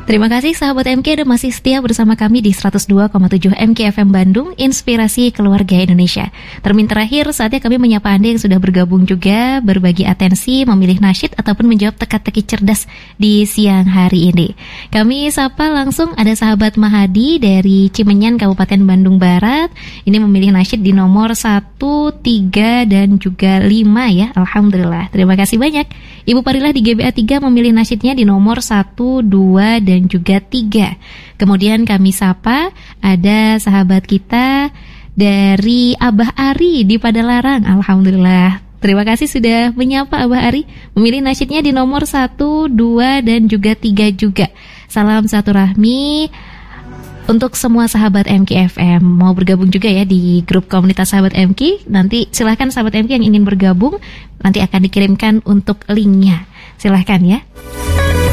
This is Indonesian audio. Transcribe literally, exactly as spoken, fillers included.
Terima kasih sahabat M K dan masih setia bersama kami di seratus dua koma tujuh M K F M Bandung, Inspirasi Keluarga Indonesia. Termin terakhir saatnya kami menyapa Anda yang sudah bergabung juga, berbagi atensi, memilih nasyid ataupun menjawab teka-teki cerdas di siang hari ini. Kami sapa langsung ada sahabat Mahadi dari Cimenyan, Kabupaten Bandung Barat. Ini memilih nasyid di nomor satu, tiga dan juga lima ya. Alhamdulillah. Terima kasih banyak. Ibu Parilah di G B A tiga memilih nasyidnya di nomor satu, dua dan juga tiga. Kemudian kami sapa ada sahabat kita dari Abah Ari di Padalarang. Alhamdulillah. Terima kasih sudah menyapa Abah Ari. Memilih nasyidnya di nomor satu, dua dan juga tiga juga. Salam satu rahmi untuk semua sahabat M K F M. Mau bergabung juga ya di grup komunitas sahabat M K? Nanti silahkan sahabat M K yang ingin bergabung, nanti akan dikirimkan untuk linknya. Silahkan ya.